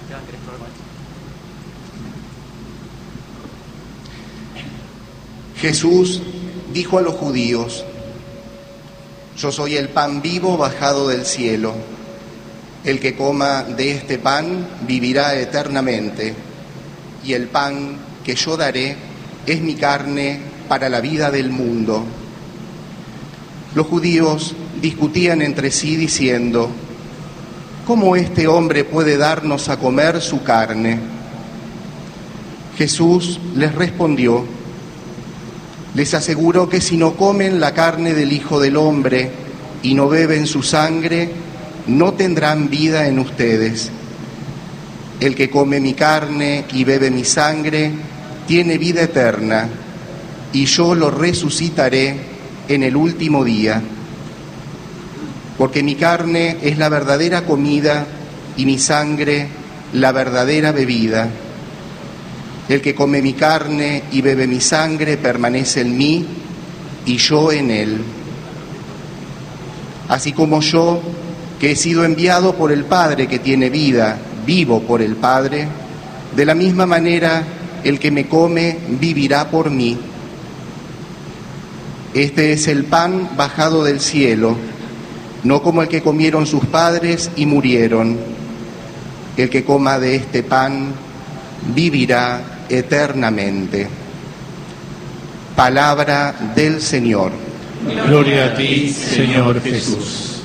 Jesús dijo a los judíos: yo soy el pan vivo bajado del cielo. El que coma de este pan vivirá eternamente, y el pan que yo daré es mi carne para la vida del mundo. Los judíos discutían entre sí diciendo: ¿cómo este hombre puede darnos a comer su carne? Jesús les respondió: les aseguro que si no comen la carne del Hijo del Hombre y no beben su sangre, no tendrán vida en ustedes. El que come mi carne y bebe mi sangre tiene vida eterna, y yo lo resucitaré en el último día. Porque mi carne es la verdadera comida y mi sangre la verdadera bebida. El que come mi carne y bebe mi sangre permanece en mí y yo en él. Así como yo, que he sido enviado por el Padre que tiene vida, vivo por el Padre, de la misma manera el que me come vivirá por mí. Este es el pan bajado del cielo, no como el que comieron sus padres y murieron. El que coma de este pan vivirá eternamente. Palabra del Señor. Gloria a ti, Señor Jesús.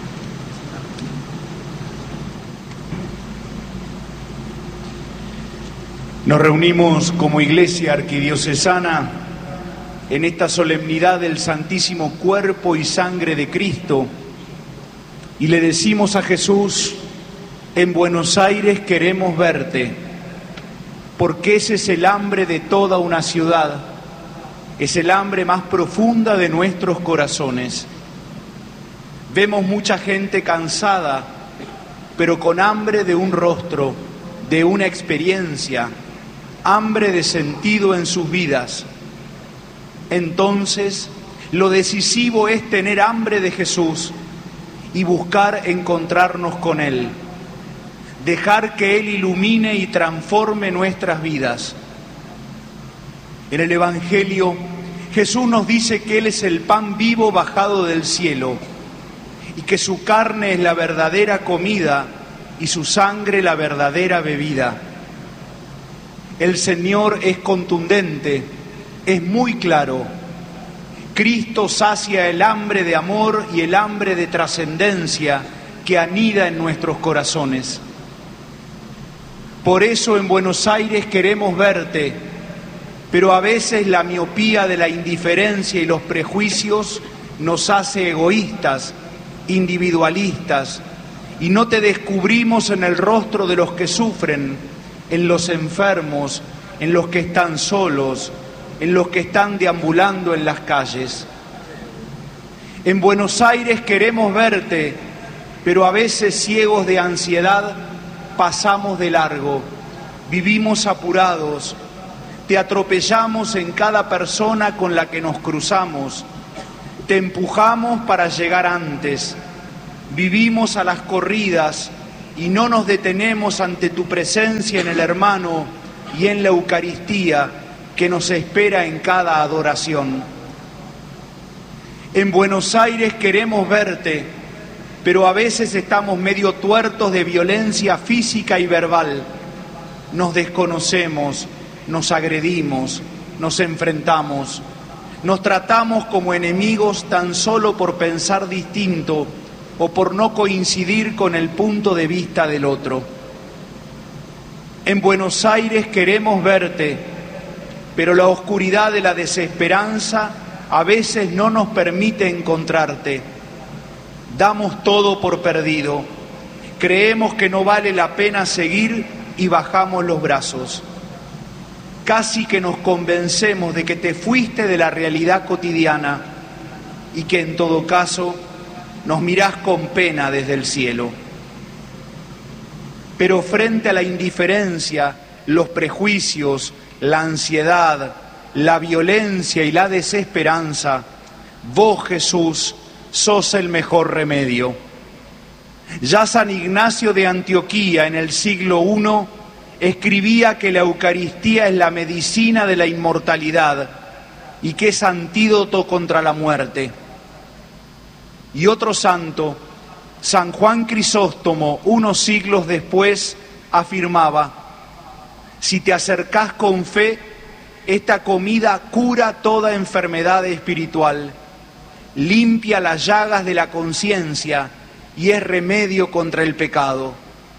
Nos reunimos como Iglesia Arquidiocesana en esta solemnidad del Santísimo Cuerpo y Sangre de Cristo y le decimos a Jesús: en Buenos Aires queremos verte, porque ese es el hambre de toda una ciudad, es el hambre más profunda de nuestros corazones. Vemos mucha gente cansada, pero con hambre de un rostro, de una experiencia, hambre de sentido en sus vidas. Entonces, lo decisivo es tener hambre de Jesús y buscar encontrarnos con Él. Dejar que Él ilumine y transforme nuestras vidas. En el Evangelio, Jesús nos dice que Él es el pan vivo bajado del cielo y que su carne es la verdadera comida y su sangre la verdadera bebida. El Señor es contundente, es muy claro. Cristo sacia el hambre de amor y el hambre de trascendencia que anida en nuestros corazones. Por eso en Buenos Aires queremos verte, pero a veces la miopía de la indiferencia y los prejuicios nos hace egoístas, individualistas, y no te descubrimos en el rostro de los que sufren, en los enfermos, en los que están solos, en los que están deambulando en las calles. En Buenos Aires queremos verte, pero a veces ciegos de ansiedad pasamos de largo, vivimos apurados, te atropellamos en cada persona con la que nos cruzamos, te empujamos para llegar antes, vivimos a las corridas y no nos detenemos ante tu presencia en el hermano y en la Eucaristía que nos espera en cada adoración. En Buenos Aires queremos verte, pero a veces estamos medio tuertos de violencia física y verbal. Nos desconocemos, nos agredimos, nos enfrentamos, nos tratamos como enemigos tan solo por pensar distinto o por no coincidir con el punto de vista del otro. En Buenos Aires queremos verte, pero la oscuridad de la desesperanza a veces no nos permite encontrarte. Damos todo por perdido, creemos que no vale la pena seguir y bajamos los brazos. Casi que nos convencemos de que te fuiste de la realidad cotidiana y que en todo caso nos mirás con pena desde el cielo. Pero frente a la indiferencia, los prejuicios, la ansiedad, la violencia y la desesperanza, vos, Jesús, sos el mejor remedio. Ya San Ignacio de Antioquía en el siglo I escribía que la Eucaristía es la medicina de la inmortalidad y que es antídoto contra la muerte. Y otro santo, San Juan Crisóstomo, unos siglos después, afirmaba: si te acercás con fe, esta comida cura toda enfermedad espiritual, limpia las llagas de la conciencia y es remedio contra el pecado.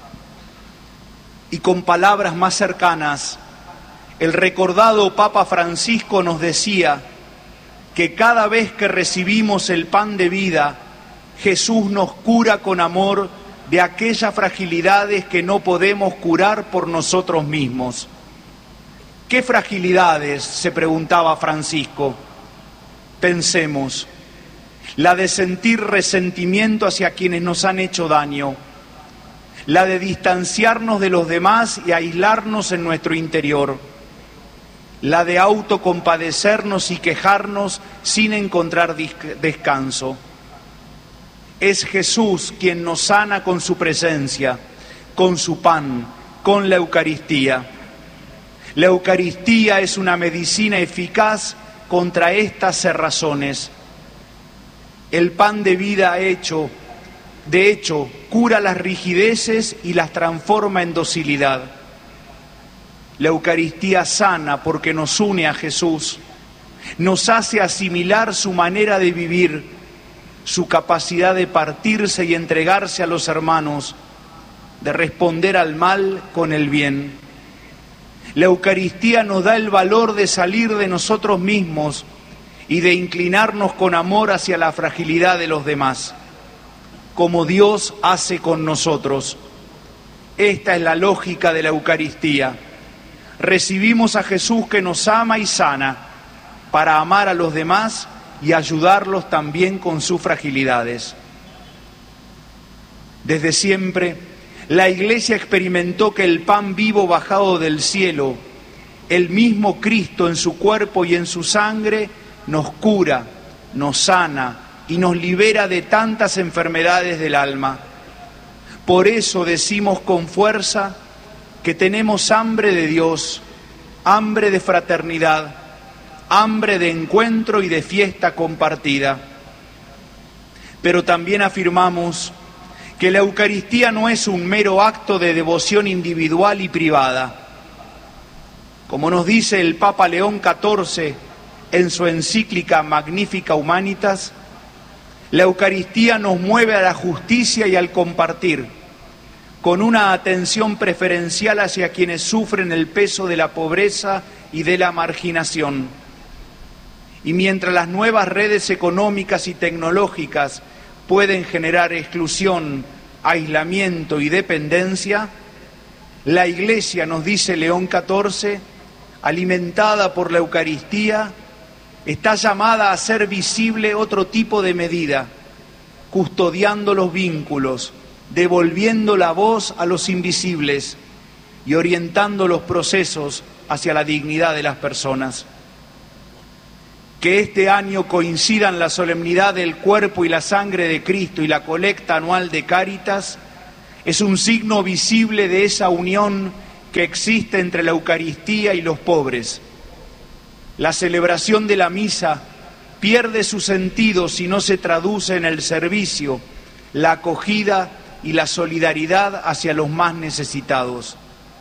Y con palabras más cercanas, el recordado Papa Francisco nos decía que cada vez que recibimos el pan de vida, Jesús nos cura con amor de aquellas fragilidades que no podemos curar por nosotros mismos. ¿Qué fragilidades?, se preguntaba Francisco. Pensemos: la de sentir resentimiento hacia quienes nos han hecho daño, la de distanciarnos de los demás y aislarnos en nuestro interior, la de autocompadecernos y quejarnos sin encontrar descanso. Es Jesús quien nos sana con su presencia, con su pan, con la Eucaristía. La Eucaristía es una medicina eficaz contra estas cerrazones. El pan de vida de hecho, cura las rigideces y las transforma en docilidad. La Eucaristía sana porque nos une a Jesús, nos hace asimilar su manera de vivir, su capacidad de partirse y entregarse a los hermanos, de responder al mal con el bien. La Eucaristía nos da el valor de salir de nosotros mismos y de inclinarnos con amor hacia la fragilidad de los demás, como Dios hace con nosotros. Esta es la lógica de la Eucaristía. Recibimos a Jesús que nos ama y sana para amar a los demás y ayudarlos también con sus fragilidades. Desde siempre, la Iglesia experimentó que el pan vivo bajado del cielo, el mismo Cristo en su cuerpo y en su sangre, nos cura, nos sana y nos libera de tantas enfermedades del alma. Por eso decimos con fuerza que tenemos hambre de Dios, hambre de fraternidad, hambre de encuentro y de fiesta compartida. Pero también afirmamos que la Eucaristía no es un mero acto de devoción individual y privada. Como nos dice el Papa León XIV en su encíclica Magnificat Humanitas, la Eucaristía nos mueve a la justicia y al compartir, con una atención preferencial hacia quienes sufren el peso de la pobreza y de la marginación. Y mientras las nuevas redes económicas y tecnológicas pueden generar exclusión, aislamiento y dependencia, la Iglesia, nos dice León XIV, alimentada por la Eucaristía, está llamada a hacer visible otro tipo de medida, custodiando los vínculos, devolviendo la voz a los invisibles y orientando los procesos hacia la dignidad de las personas. Que este año coincidan la solemnidad del cuerpo y la sangre de Cristo y la colecta anual de Cáritas es un signo visible de esa unión que existe entre la Eucaristía y los pobres. La celebración de la misa pierde su sentido si no se traduce en el servicio, la acogida y la solidaridad hacia los más necesitados.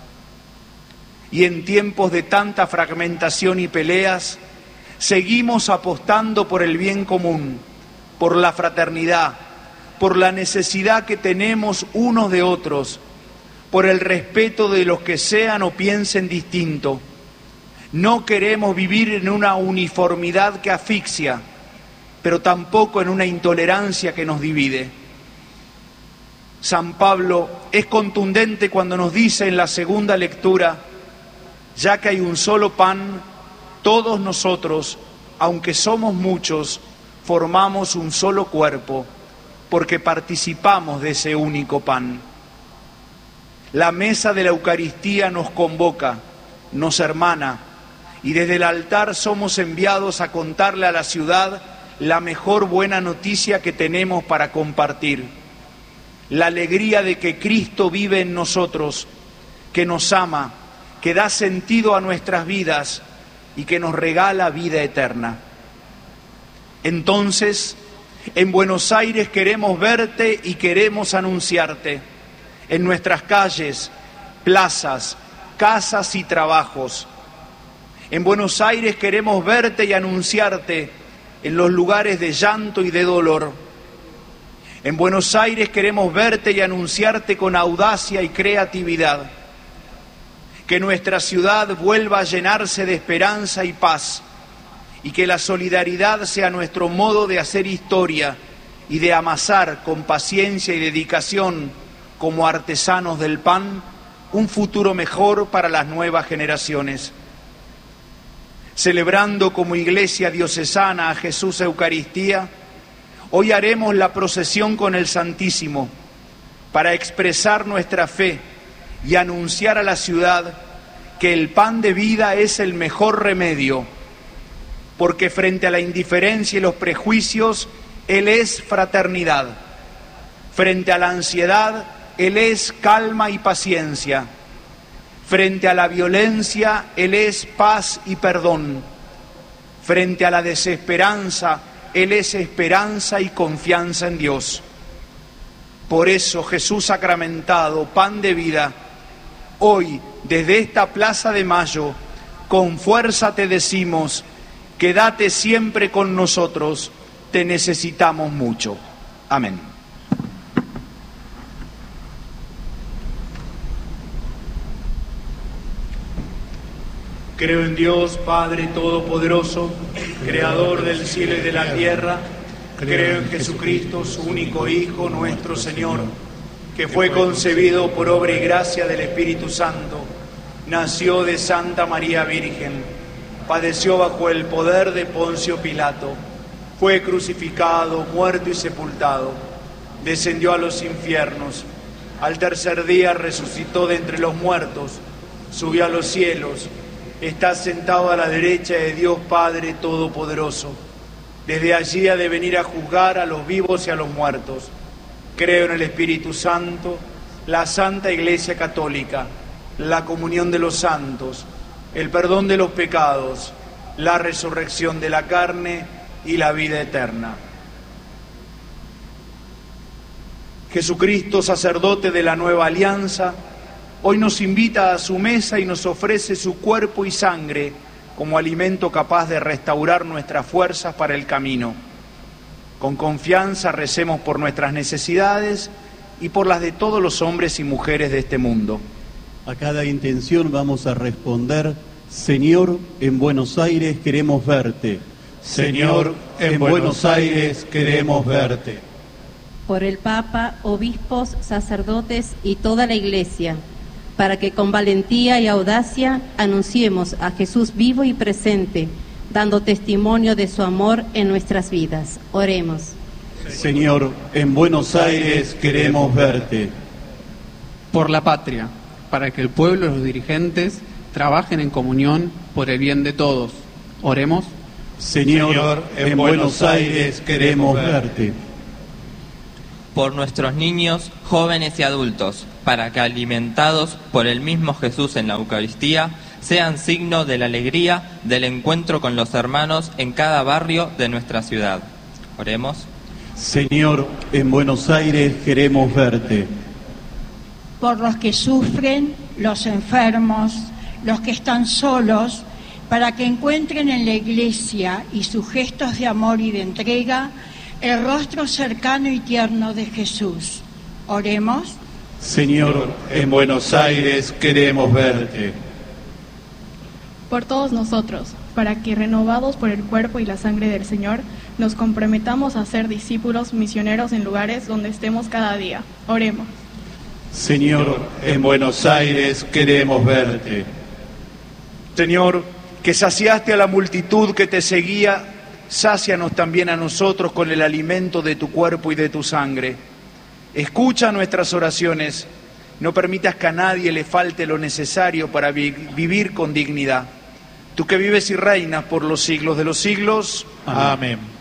Y en tiempos de tanta fragmentación y peleas, seguimos apostando por el bien común, por la fraternidad, por la necesidad que tenemos unos de otros, por el respeto de los que sean o piensen distinto. No queremos vivir en una uniformidad que asfixia, pero tampoco en una intolerancia que nos divide. San Pablo es contundente cuando nos dice en la segunda lectura: ya que hay un solo pan, todos nosotros, aunque somos muchos, formamos un solo cuerpo, porque participamos de ese único pan. La mesa de la Eucaristía nos convoca, nos hermana, y desde el altar somos enviados a contarle a la ciudad la mejor buena noticia que tenemos para compartir. la alegría de que Cristo vive en nosotros, que nos ama, que da sentido a nuestras vidas y que nos regala vida eterna. Entonces, en Buenos Aires queremos verte y queremos anunciarte en nuestras calles, plazas, casas y trabajos. En Buenos Aires queremos verte y anunciarte en los lugares de llanto y de dolor. En Buenos Aires queremos verte y anunciarte con audacia y creatividad. Que nuestra ciudad vuelva a llenarse de esperanza y paz, y que la solidaridad sea nuestro modo de hacer historia y de amasar con paciencia y dedicación, como artesanos del pan, un futuro mejor para las nuevas generaciones. Celebrando como Iglesia Diocesana a Jesús Eucaristía, hoy haremos la procesión con el Santísimo para expresar nuestra fe y anunciar a la ciudad que el pan de vida es el mejor remedio, porque frente a la indiferencia y los prejuicios, Él es fraternidad. Frente a la ansiedad, Él es calma y paciencia. Frente a la violencia, Él es paz y perdón. Frente a la desesperanza, Él es esperanza y confianza en Dios. Por eso, Jesús sacramentado, pan de vida, hoy, desde esta Plaza de Mayo, con fuerza te decimos: quédate siempre con nosotros, te necesitamos mucho. Amén. Creo en Dios, Padre Todopoderoso, Creador del cielo y de la tierra. Creo en Jesucristo, su único Hijo, nuestro Señor, que fue concebido por obra y gracia del Espíritu Santo, nació de Santa María Virgen, padeció bajo el poder de Poncio Pilato, fue crucificado, muerto y sepultado, descendió a los infiernos, al tercer día resucitó de entre los muertos, subió a los cielos, está sentado a la derecha de Dios Padre Todopoderoso. Desde allí ha de venir a juzgar a los vivos y a los muertos. Creo en el Espíritu Santo, la Santa Iglesia Católica, la comunión de los santos, el perdón de los pecados, la resurrección de la carne y la vida eterna. Jesucristo, sacerdote de la nueva alianza, hoy nos invita a su mesa y nos ofrece su cuerpo y sangre como alimento capaz de restaurar nuestras fuerzas para el camino. Con confianza recemos por nuestras necesidades y por las de todos los hombres y mujeres de este mundo. A cada intención vamos a responder: Señor, en Buenos Aires queremos verte. Señor, en Buenos Aires queremos verte. Por el Papa, obispos, sacerdotes y toda la Iglesia, para que con valentía y audacia anunciemos a Jesús vivo y presente, dando testimonio de su amor en nuestras vidas. Oremos. Señor, en Buenos Aires queremos verte. Por la patria, para que el pueblo y los dirigentes trabajen en comunión por el bien de todos. Oremos. Señor, en Buenos Aires queremos verte. Por nuestros niños, jóvenes y adultos, para que alimentados por el mismo Jesús en la Eucaristía, sean signo de la alegría del encuentro con los hermanos en cada barrio de nuestra ciudad. Oremos. Señor, en Buenos Aires queremos verte. Por los que sufren, los enfermos, los que están solos, para que encuentren en la Iglesia y sus gestos de amor y de entrega el rostro cercano y tierno de Jesús. Oremos. Señor, en Buenos Aires queremos verte. Por todos nosotros, para que renovados por el cuerpo y la sangre del Señor, nos comprometamos a ser discípulos misioneros en lugares donde estemos cada día. Oremos. Señor, en Buenos Aires queremos verte. Señor, que saciaste a la multitud que te seguía, sácianos también a nosotros con el alimento de tu cuerpo y de tu sangre. Escucha nuestras oraciones, no permitas que a nadie le falte lo necesario para vivir con dignidad. Tú que vives y reinas por los siglos de los siglos. Amén.